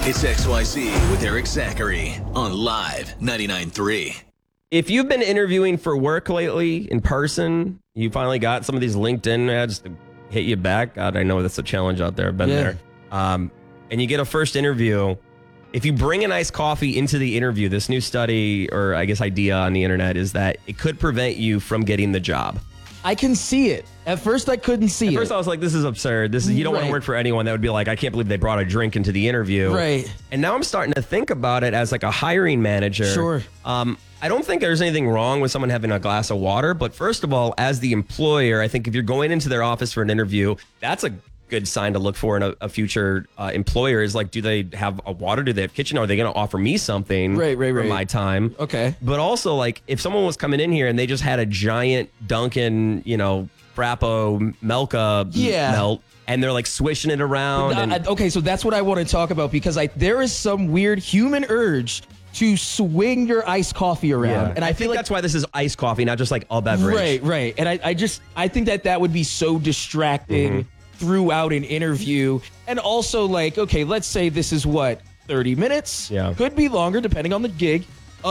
It's XYZ with Eric Zachary on Live 99.3. If you've been interviewing for work lately in person, you finally got some of these LinkedIn ads to hit you back. God, I know that's a challenge out there. I've been there. And you get a first interview. If you bring an iced coffee into the interview, this new study or I guess idea on the internet is that it could prevent you from getting the job. I can see it. At first, I couldn't see it. At first, I was like, this is absurd. You don't want to work for anyone that would be like, I can't believe they brought a drink into the interview. Right. And now I'm starting to think about it as like a hiring manager. Sure. I don't think there's anything wrong with someone having a glass of water. But first of all, as the employer, I think if you're going into their office for an interview, that's a good sign to look for in a future employer is like, do they have a water? Do they have kitchen? Are they going to offer me something for my time? Okay. But also, like, if someone was coming in here and they just had a giant Dunkin', Frappo Melka melt, and they're like swishing it around. Okay, so that's what I want to talk about because there is some weird human urge to swing your iced coffee around. Yeah. And I feel like that's why this is iced coffee, not just like a beverage. Right. And I think that would be so distracting throughout an interview. And also, like, okay, let's say this is 30 minutes? Yeah. Could be longer depending on the gig.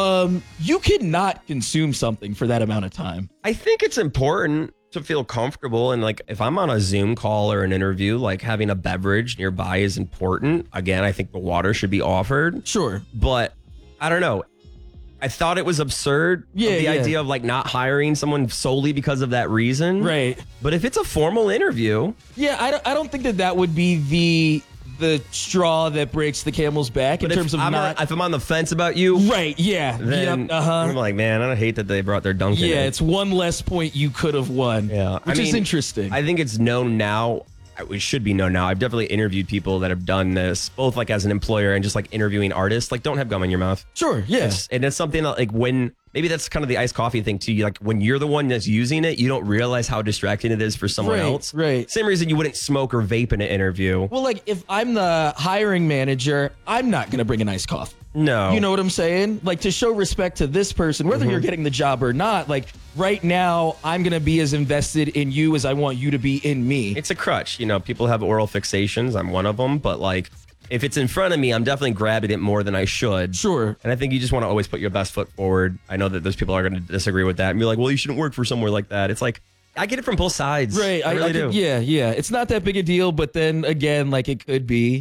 You cannot consume something for that amount of time. I think it's important to feel comfortable. And like, if I'm on a Zoom call or an interview, like having a beverage nearby is important. Again, I think the water should be offered. Sure. But I don't know. I thought it was absurd. The idea of like not hiring someone solely because of that reason. Right. But if it's a formal interview. Yeah, I don't think that would be the straw that breaks the camel's back in terms of if I'm on the fence about you. Right, yeah. Then I'm like, man, I hate that they brought their Dunkin' in. Yeah, it's one less point you could have won. Yeah. Which is interesting. I think it's known now. It should be known now. I've definitely interviewed people that have done this, both like as an employer and just like interviewing artists. Like, don't have gum in your mouth. Sure, yeah. And it's something that like when, maybe that's kind of the iced coffee thing too. Like when you're the one that's using it, you don't realize how distracting it is for someone else. Right. Same reason you wouldn't smoke or vape in an interview. Well, like if I'm the hiring manager, I'm not going to bring an iced coffee. No. You know what I'm saying? Like to show respect to this person, whether you're getting the job or not, like right now, I'm going to be as invested in you as I want you to be in me. It's a crutch. People have oral fixations. I'm one of them. But like, if it's in front of me, I'm definitely grabbing it more than I should. Sure. And I think you just want to always put your best foot forward. I know that those people are going to disagree with that and be like, well, you shouldn't work for somewhere like that. It's like, I get it from both sides. Right. I really do. Yeah. It's not that big a deal, but then again, like it could be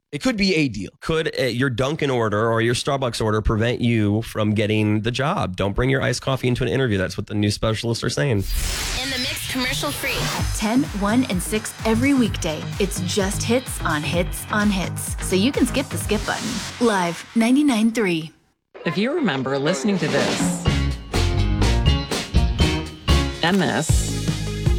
a deal. Could your Dunkin' order or your Starbucks order prevent you from getting the job? Don't bring your iced coffee into an interview. That's what the new specialists are saying. In the mix, commercial free. 10, 1, and 6 every weekday. It's just hits on hits on hits. So you can skip the skip button. Live 99.3. If you remember listening to this and this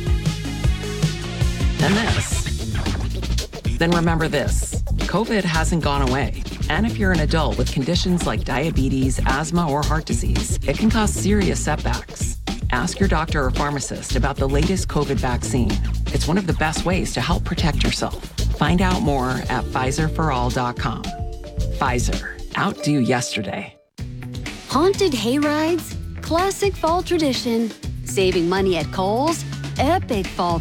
and this, then remember this. COVID hasn't gone away. And if you're an adult with conditions like diabetes, asthma, or heart disease, it can cause serious setbacks. Ask your doctor or pharmacist about the latest COVID vaccine. It's one of the best ways to help protect yourself. Find out more at PfizerForAll.com. Pfizer, outdo yesterday. Haunted hay rides, classic fall tradition, saving money at Kohl's, epic fall